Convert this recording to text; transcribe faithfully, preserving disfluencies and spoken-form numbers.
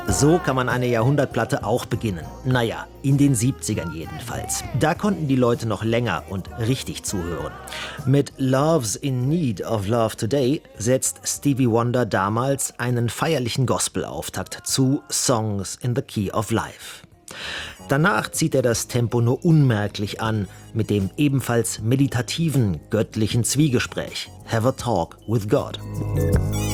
So kann man eine Jahrhundertplatte auch beginnen. Naja, in den siebzigern jedenfalls. Da konnten die Leute noch länger und richtig zuhören. Mit Love's in Need of Love Today setzt Stevie Wonder damals einen feierlichen Gospel-Auftakt zu Songs in the Key of Life. Danach zieht er das Tempo nur unmerklich an mit dem ebenfalls meditativen, göttlichen Zwiegespräch Have a Talk with God.